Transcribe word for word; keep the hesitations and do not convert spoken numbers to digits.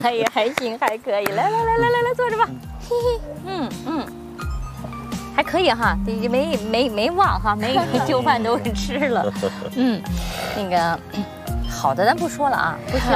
可以，还行，还可以。来来来来来来，坐着吧。嘿嘿，嗯嗯，还可以哈，没没没忘哈，没就饭都吃了。嗯，那个好的咱不说了啊，不需要。